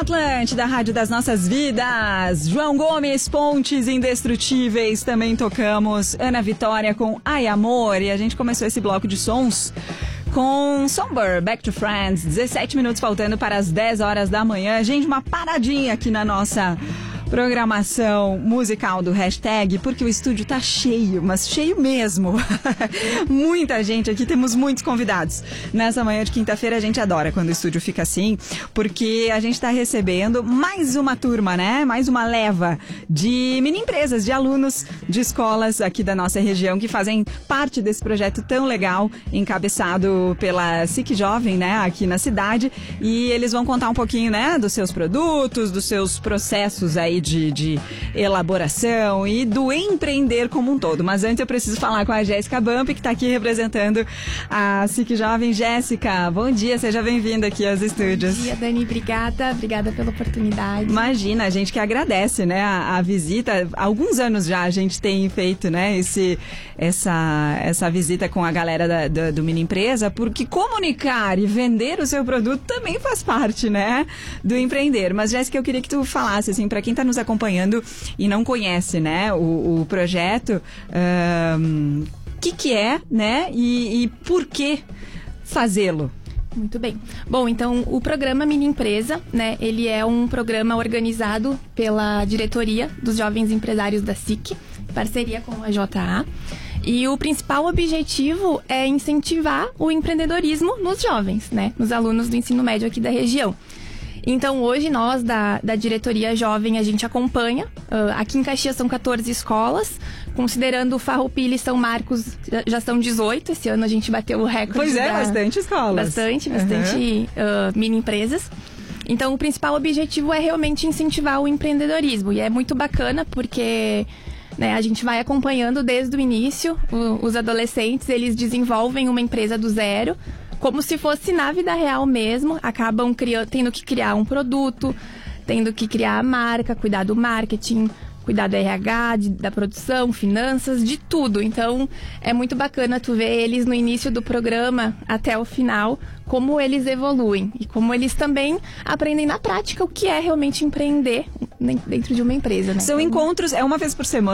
Atlântida, a rádio das nossas vidas. João Gomes, Pontes Indestrutíveis, também tocamos. Ana Vitória com Ai Amor. E a gente começou esse bloco de sons com Somber, Back to Friends. 17 minutos faltando para as 10 horas da manhã. Gente, uma paradinha aqui na nossa programação musical do Hashtag, porque o estúdio tá cheio, mas cheio mesmo. Muita gente aqui, temos muitos convidados. Nessa manhã de quinta-feira a gente adora quando o estúdio fica assim, porque a gente tá recebendo mais uma turma, né? Mais uma leva de mini empresas, de alunos de escolas aqui da nossa região que fazem parte desse projeto tão legal, encabeçado pela SIC Jovem, né? Aqui na cidade. E eles vão contar um pouquinho, né? Dos seus produtos, dos seus processos aí de elaboração e do empreender como um todo. Mas antes eu preciso falar com a Jéssica Bump, que está aqui representando a SIC Jovem. Jéssica, bom dia, seja bem-vinda aqui aos estúdios. Bom dia, Dani, obrigada pela oportunidade. Imagina, a gente que agradece, né, a visita. Há alguns anos já a gente tem feito, né, essa visita com a galera do Mini Empresa, porque comunicar e vender o seu produto também faz parte, né, do empreender. Mas, Jéssica, eu queria que tu falasse, assim, para quem está nos acompanhando e não conhece, né, o projeto, o que é, né, e por que fazê-lo? Muito bem. Bom, então, o programa Mini Empresa, né, ele é um programa organizado pela diretoria dos jovens empresários da SIC, em parceria com a JA. E o principal objetivo é incentivar o empreendedorismo nos jovens, né, nos alunos do ensino médio aqui da região. Então, hoje, nós, da diretoria jovem, a gente acompanha. Aqui em Caxias são 14 escolas. Considerando Farroupilha e São Marcos, já são 18. Esse ano a gente bateu o recorde. Pois é, bastante escolas. Bastante mini empresas. Então, o principal objetivo é realmente incentivar o empreendedorismo. E é muito bacana porque, né, a gente vai acompanhando desde o início. Os adolescentes, eles desenvolvem uma empresa do zero, como se fosse na vida real mesmo, acabam tendo que criar um produto, tendo que criar a marca, cuidar do marketing, cuidar do RH, da produção, finanças, de tudo. Então, é muito bacana tu ver eles no início do programa até o final, como eles evoluem e como eles também aprendem na prática o que é realmente empreender dentro de uma empresa, né? São encontros, é uma vez por semana?